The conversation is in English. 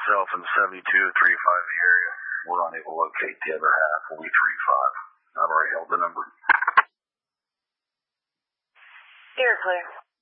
myself in the 72 to 35 area. We're unable to locate the other half. Will be 35. I've already held the number. You're clear.